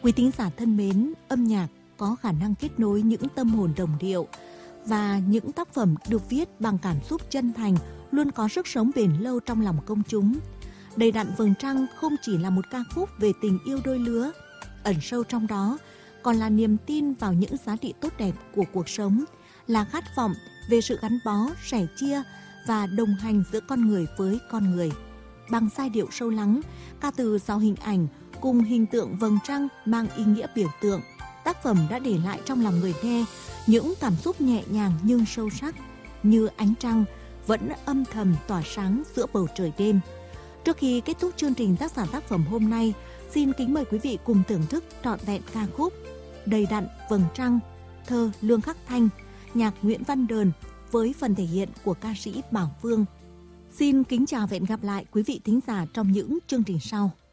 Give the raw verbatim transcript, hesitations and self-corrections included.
Quý thính giả thân mến, âm nhạc có khả năng kết nối những tâm hồn đồng điệu và những tác phẩm được viết bằng cảm xúc chân thành luôn có sức sống bền lâu trong lòng công chúng. Đầy đặn vầng trăng không chỉ là một ca khúc về tình yêu đôi lứa, ẩn sâu trong đó còn là niềm tin vào những giá trị tốt đẹp của cuộc sống, là khát vọng về sự gắn bó, sẻ chia và đồng hành giữa con người với con người. Bằng giai điệu sâu lắng, ca từ giàu hình ảnh cùng hình tượng vầng trăng mang ý nghĩa biểu tượng, tác phẩm đã để lại trong lòng người nghe những cảm xúc nhẹ nhàng nhưng sâu sắc, như ánh trăng vẫn âm thầm tỏa sáng giữa bầu trời đêm. Trước khi kết thúc chương trình tác giả tác phẩm hôm nay, xin kính mời quý vị cùng thưởng thức trọn vẹn ca khúc Đầy đặn vầng trăng, thơ Lương Khắc Thanh, nhạc Nguyễn Văn Đờn với phần thể hiện của ca sĩ Bảo Phương. Xin kính chào và hẹn gặp lại quý vị thính giả trong những chương trình sau.